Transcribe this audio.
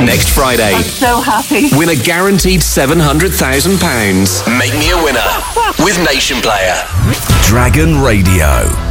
next Friday. I'm so happy. Win a guaranteed £700,000. Make me a winner with Nation Player. Dragon Radio.